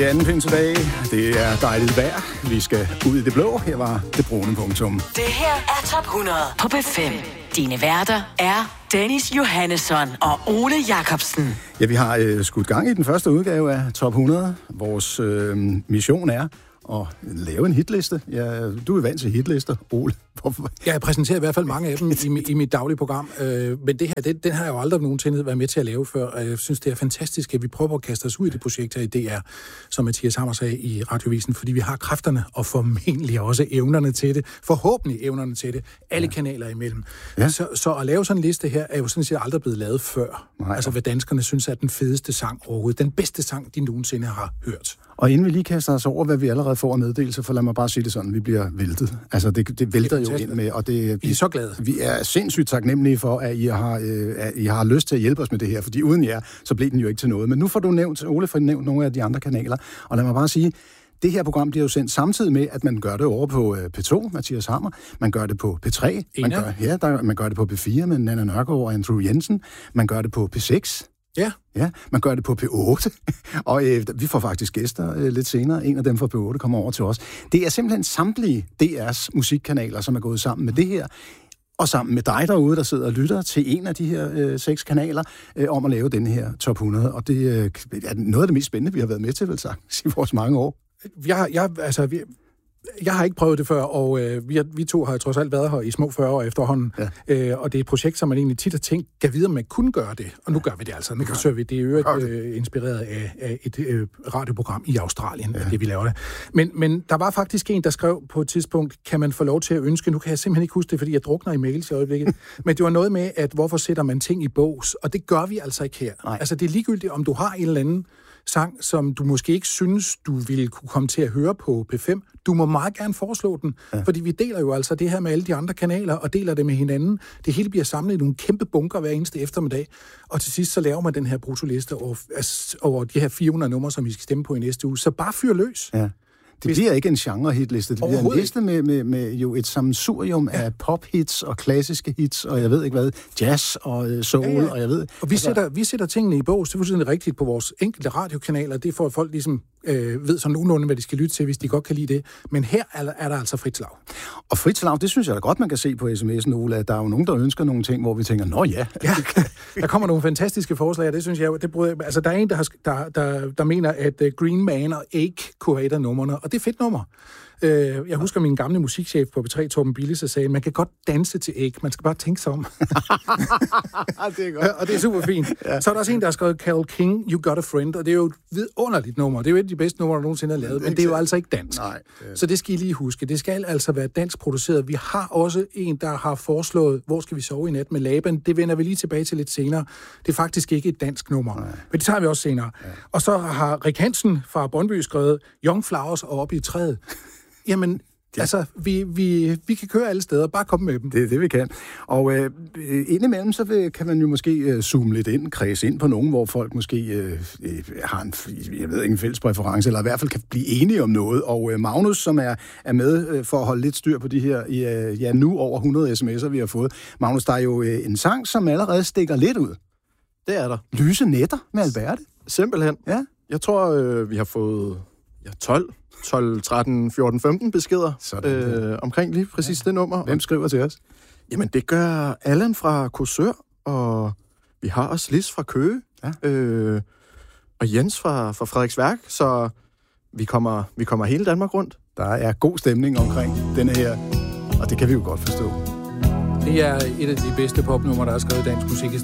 Det er anden pinsedag. Det er dejligt vejr. Vi skal ud i det blå. Her var det brune punktum. Det her er Top 100 på P5. Dine værter er Dennis Johannesson og Ole Jacobsen. Ja, vi har skudt gang i den første udgave af Top 100. Vores mission er at lave en hitliste. Ja, du er vant til hitlister, Ole. Jeg præsenterer i hvert fald mange af dem i mit daglige program. Men det her, den har jeg jo aldrig nogensinde været med til at lave før. Og jeg synes, det er fantastisk, at vi prøver at kaste os ud i det projekt her i DR, som Mathias Hammer sagde i Radiovisen, fordi vi har kræfterne og formentlig også evnerne til det. Forhåbentlig evnerne til det. Alle kanaler imellem. Ja. Så at lave sådan en liste her, er jo sådan set aldrig blevet lavet før. Nej. Altså, hvad danskerne synes er den fedeste sang overhovedet. Den bedste sang, de nogensinde har hørt. Og inden vi lige kaster os over, hvad vi allerede får af meddelelse, for lad mig bare sige det sådan, vi bliver væltet. Altså, det vælter jo ind med, og vi er så glade. Vi er sindssygt taknemmelige for, at I har lyst til at hjælpe os med det her, fordi uden jer, så blev den jo ikke til noget. Men nu får du nævnt, Ole får nævnt nogle af de andre kanaler, og lad mig bare sige, det her program bliver jo sendt samtidig med, at man gør det over på P2, Mathias Hammer, man gør det på P3, man gør det på P4 med Nanna Nørgaard og Andrew Jensen, man gør det på P6, Ja, man gør det på P8, og vi får faktisk gæster lidt senere. En af dem fra P8 kommer over til os. Det er simpelthen samtlige DR's musikkanaler, som er gået sammen med det her, og sammen med dig derude, der sidder og lytter til en af de her 6 kanaler, om at lave den her Top 100. Og det er noget af det mest spændende, vi har været med til, vel sagt, i vores mange år. Jeg har ikke prøvet det før, og vi to har trods alt været her i små 40 år efterhånden. Ja. Og det er et projekt, som man egentlig tit har tænkt, kan vide, om man kunne gøre det. Og nu gør vi det altså. Nu forsøger vi det. Det er jo inspireret af et radioprogram i Australien, det vi laver det. Men der var faktisk en, der skrev på et tidspunkt, kan man få lov til at ønske, nu kan jeg simpelthen ikke huske det, fordi jeg drukner i mails i øjeblikket, men det var noget med, at hvorfor sætter man ting i bås? Og det gør vi altså ikke her. Nej. Altså det er ligegyldigt, om du har en eller anden sang, som du måske ikke synes, du ville kunne komme til at høre på P5. Du må meget gerne foreslå den, fordi vi deler jo altså det her med alle de andre kanaler, og deler det med hinanden. Det hele bliver samlet i nogle kæmpe bunker hver eneste eftermiddag, og til sidst så laver man den her brutoliste over de her 400 numre, som vi skal stemme på i næste uge. Så bare fyr løs. Ja. Det bliver ikke en genre-hitliste, det bliver en liste med jo et sammensurium af pop-hits og klassiske hits, og jeg ved ikke hvad, jazz og soul, og jeg ved... Og vi sætter tingene i bås, det er fuldstændig rigtigt på vores enkelte radiokanaler, det får folk ligesom ved sådan nogenlunde, hvad de skal lytte til, hvis de godt kan lide det. Men her er der altså frit slag. Og frit slag, det synes jeg da godt, man kan se på sms'en, Ole, at der er jo nogen, der ønsker nogle ting, hvor vi tænker, nå ja. Der kommer nogle fantastiske forslag, og det synes jeg, altså der er en, der mener, at Green Man og Ache kunne have et af numrene, og det er fedt nummer. Jeg husker min gamle musikchef på P3, Torben Billes, der sagde, man kan godt danse til Ache, man skal bare tænke sig om. Det er godt. Og det er super fint. Ja. Så er der også en, der har skrevet Carole King, You Got a Friend, og det er jo et vidunderligt nummer. Det er jo et af de bedste numre, der nogensinde er lavet, men det er jo altså ikke dansk. Nej. Så det skal I lige huske. Det skal altså være dansk produceret. Vi har også en, der har foreslået, hvor skal vi sove i nat med Laban. Det vender vi lige tilbage til lidt senere. Det er faktisk ikke et dansk nummer. Nej. Men det tager vi også senere. Ja. Og så har Rik Hansen fra Brøndby skrevet Young Flowers og Op i træet. Jamen, altså, vi kan køre alle steder. Bare komme med dem. Det er det, vi kan. Og indimellem, så kan man jo måske zoome lidt ind, kredse ind på nogen, hvor folk måske har en fælles præference, eller i hvert fald kan blive enige om noget. Og Magnus, som er med for at holde lidt styr på de her, nu over 100 sms'er, vi har fået. Magnus, der er jo en sang, som allerede stikker lidt ud. Det er der. Lyse nætter med Alberte. Simpelthen. Ja. Jeg tror, vi har fået 12, 13, 14, 15 beskeder omkring lige præcis det nummer. Hvem skriver til os? Jamen, det gør Allan fra Korsør, og vi har også Lis fra Køge, og Jens fra Frederiksværk, så vi kommer hele Danmark rundt. Der er god stemning omkring denne her, og det kan vi jo godt forstå. Det er et af de bedste popnumre, der er skrevet i dansk musik.